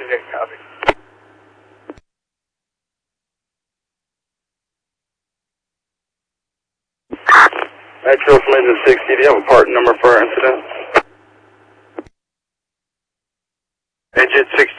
Copy. Metro from engine 60, do you have a part number for our incident? Engine 60